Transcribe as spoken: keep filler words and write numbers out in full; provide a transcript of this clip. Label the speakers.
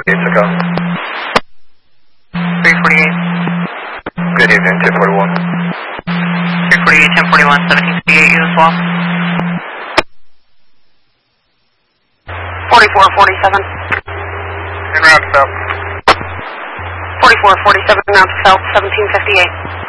Speaker 1: forty-eight to go.
Speaker 2: three forty-eight.
Speaker 1: Good evening, ten forty-one.
Speaker 2: three forty-eight, ten forty-one, seventeen fifty-eight, you as well.
Speaker 3: forty-four forty-seven.
Speaker 1: En route south.
Speaker 3: forty-four forty-seven, route south, seventeen fifty-eight.